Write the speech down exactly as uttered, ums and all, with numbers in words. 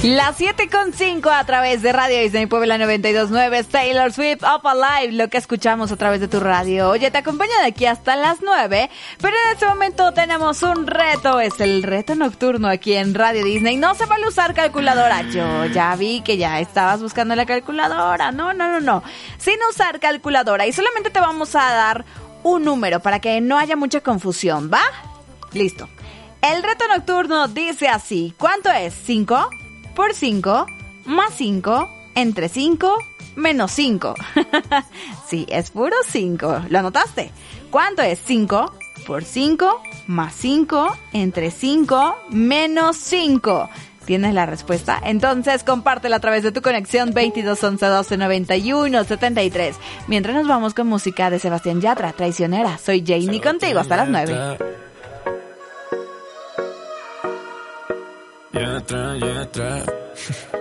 Las siete con cinco a través de Radio Disney Puebla noventa y dos punto nueve, Taylor Swift, Up Alive, lo que escuchamos a través de tu radio. Oye, te acompaña de aquí hasta las nueve, pero en este momento tenemos un reto, es el reto nocturno aquí en Radio Disney. No se vale usar calculadora, yo ya vi que ya estabas buscando la calculadora, no, no, no, no, sin usar calculadora y solamente te vamos a dar un número para que no haya mucha confusión, ¿va? Listo. El reto nocturno dice así, ¿cuánto es? ¿cinco? Por cinco, más cinco, entre cinco, menos cinco. Sí, es puro cinco. ¿Lo anotaste? ¿Cuánto es? cinco por cinco, más cinco, entre cinco, menos cinco. ¿Tienes la respuesta? Entonces compártela a través de tu conexión veintidós once doce noventa y uno setenta y tres. Mientras nos vamos con música de Sebastián Yatra, Traicionera. Soy Jamie contigo hasta las nueve. Yatra, Yatra.